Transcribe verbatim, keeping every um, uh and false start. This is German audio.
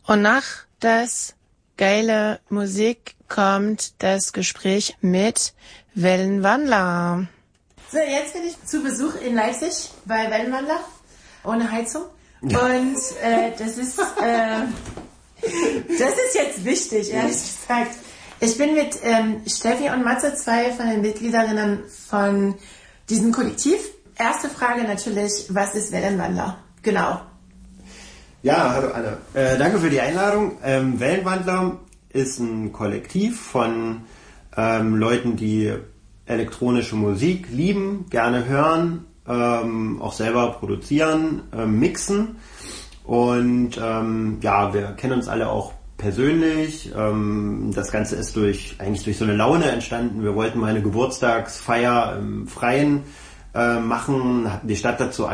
Und nach das geile Musik kommt das Gespräch mit Wellenwandler. So, jetzt bin ich zu Besuch in Leipzig bei Wellenwandler, ohne Heizung. Und äh, das ist äh, das ist jetzt wichtig, ehrlich gesagt. Ich bin mit ähm, Steffi und Matze, zwei von den Mitgliederinnen von diesem Kollektiv. Erste Frage natürlich, was ist Wellenwandler? Genau. Ja, hallo Anna. Äh, danke für die Einladung. Ähm, Wellenwandler ist ein Kollektiv von ähm, Leuten, die elektronische Musik lieben, gerne hören, ähm, auch selber produzieren, ähm, mixen. Und ähm, ja, wir kennen uns alle auch persönlich. Ähm, das Ganze ist durch eigentlich durch so eine Laune entstanden. Wir wollten mal eine Geburtstagsfeier im Freien äh, machen, hatten die Stadt dazu